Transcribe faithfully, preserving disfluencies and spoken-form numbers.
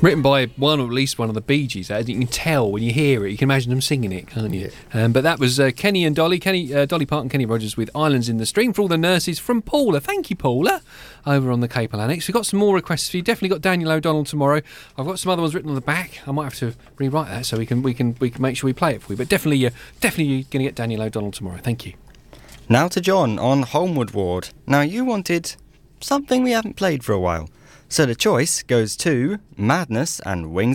Written by one or at least one of the Bee Gees. You can tell when you hear it. You can imagine them singing it, can't you? Yeah. Um, but that was uh, Kenny and Dolly, Kenny, uh, Dolly Parton, Kenny Rogers with Islands in the Stream for all the nurses from Paula. Thank you, Paula, over on the Capel Annex. We've got some more requests for you. Definitely got Daniel O'Donnell tomorrow. I've got some other ones written on the back. I might have to rewrite that so we can we can we can make sure we play it for you. But definitely, uh, definitely you're going to get Daniel O'Donnell tomorrow. Thank you. Now to John on Holmwood Ward. Now you wanted something we haven't played for a while. So the choice goes to Madness and Wings